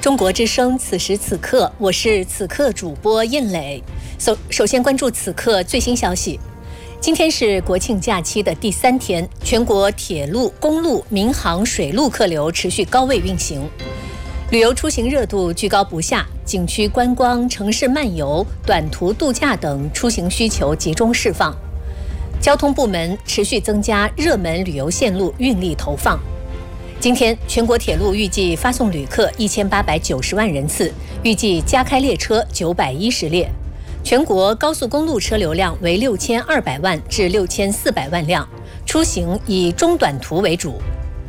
中国之声，此时此刻，我是此刻主播印磊。首先关注此刻最新消息。今天是国庆假期的第3天，全国铁路、公路、民航、水陆客流持续高位运行，旅游出行热度居高不下，景区观光、城市漫游、短途度假等出行需求集中释放。交通部门持续增加热门旅游线路运力投放。今天，全国铁路预计发送旅客1890万人次，预计加开列车910列。全国高速公路车流量为6200万至6400万辆，出行以中短途为主。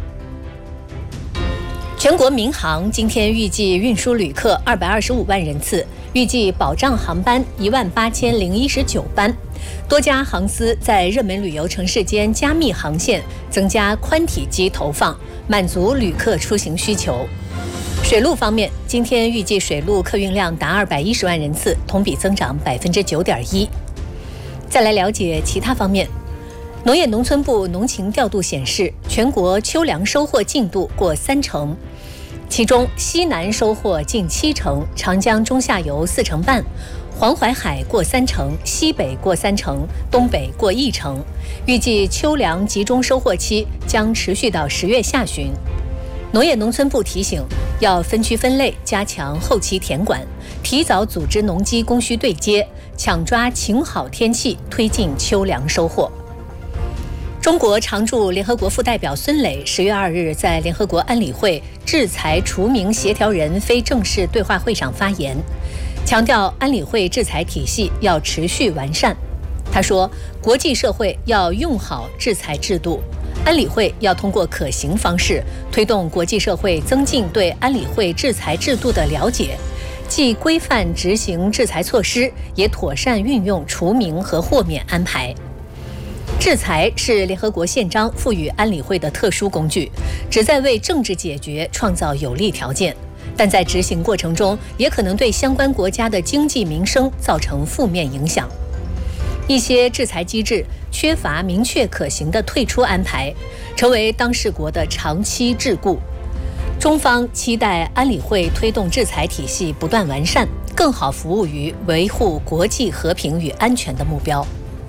全国民航今天预计运输旅客225万人次，预计保障航班18019班。多家航司在热门旅游城市间加密航线，增加宽体机投放，满足旅客出行需求。水路方面，今天预计水路客运量达210万人次，同比增长9.1%。再来了解其他方面。农业农村部农情调度显示，全国秋粮收获进度过3成，其中西南收获近7成，长江中下游4成半，黄淮海过3成，西北过3成，东北过1成。预计秋粮集中收获期将持续到10月下旬。农业农村部提醒，要分区分类，加强后期田管，提早组织农机供需对接，抢抓晴好天气，推进秋粮收获。中国常驻联合国副代表孙磊10月2日在联合国安理会制裁除名协调人非正式对话会上发言，强调安理会制裁体系要持续完善。他说，国际社会要用好制裁制度，安理会要通过可行方式推动国际社会增进对安理会制裁制度的了解，既规范执行制裁措施，也妥善运用除名和豁免安排。制裁是联合国宪章赋予安理会的特殊工具，旨在为政治解决创造有利条件，但在执行过程中也可能对相关国家的经济民生造成负面影响。一些制裁机制缺乏明确可行的退出安排，成为当事国的长期桎梏。中方期待安理会推动制裁体系不断完善，更好服务于维护国际和平与安全的目标。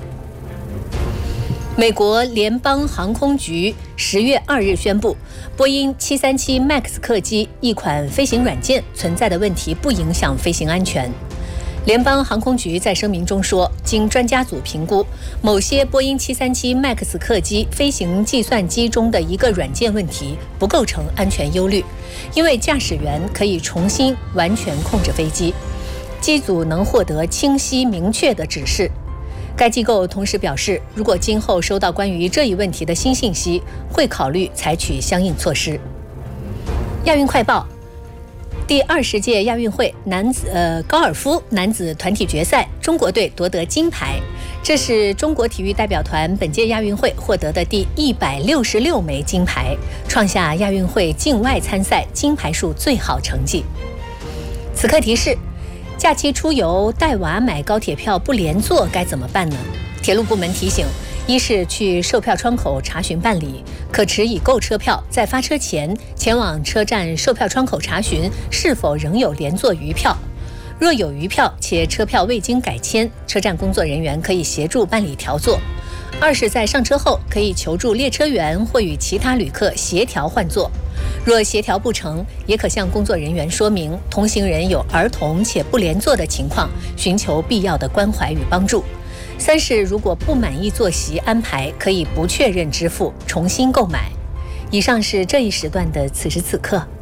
美国联邦航空局10月2日宣布，波音737 MAX 客机一款飞行软件存在的问题不影响飞行安全。联邦航空局在声明中说，经专家组评估，某些波音737 MAX 客机飞行计算机中的一个软件问题不构成安全忧虑，因为驾驶员可以重新完全控制飞机，机组能获得清晰明确的指示。该机构同时表示，如果今后收到关于这一问题的新信息，会考虑采取相应措施。亚运快报：第20届亚运会高尔夫男子团体决赛，中国队夺得金牌，这是中国体育代表团本届亚运会获得的第166枚金牌，创下亚运会境外参赛金牌数最好成绩。此刻提示：假期出游带娃买高铁票不连坐该怎么办呢？铁路部门提醒，一是去售票窗口查询办理，可持已购车票在发车前前往车站售票窗口查询是否仍有连坐余票，若有余票且车票未经改签，车站工作人员可以协助办理调座。二是在上车后可以求助列车员或与其他旅客协调换座，若协调不成，也可向工作人员说明同行人有儿童且不连坐的情况，寻求必要的关怀与帮助。三是如果不满意坐席安排，可以不确认支付，重新购买。以上是这一时段的此时此刻。